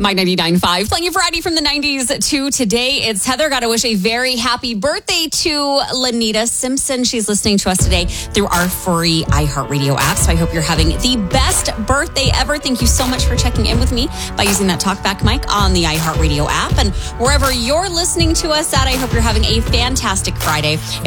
My 99.5. Playing you Friday from the 90s to today. It's Heather. Got to wish a very happy birthday to Lanita Simpson. She's listening to us today through our free iHeartRadio app. So I hope you're having the best birthday ever. Thank you so much for checking in with me by using that TalkBack mic on the iHeartRadio app. And wherever you're listening to us at, I hope you're having a fantastic Friday.